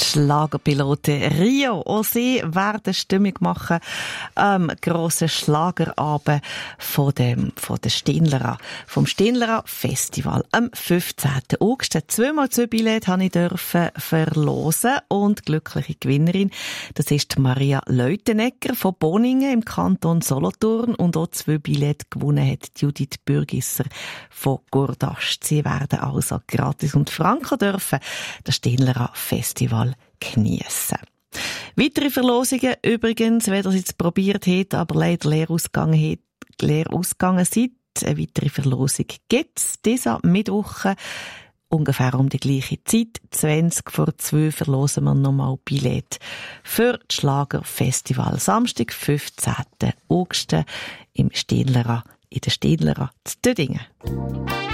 Die Schlagerpiloten Rio und sie werden Stimmung machen am grossen Schlagerabend vom Steinlerer, vom Steinlerer Festival am 15. August. 2x2 Billette durfte ich verlosen und glückliche Gewinnerin, das ist Maria Leutenegger von Boningen im Kanton Solothurn, und auch 2 Billette gewonnen hat Judith Bürgisser von Gurdast. Sie werden also gratis und franko dürfen das Steinlerer Festival geniessen. Weitere Verlosungen übrigens, wenn ihr es jetzt probiert habt, aber leider leer ausgegangen seid. Eine weitere Verlosung gibt's diesen Mittwoch ungefähr um die gleiche Zeit. 2:20 verlosen wir nochmal Billett für das Schlagerfestival Samstag, 15. August in der Steinlerer zu Dödingen.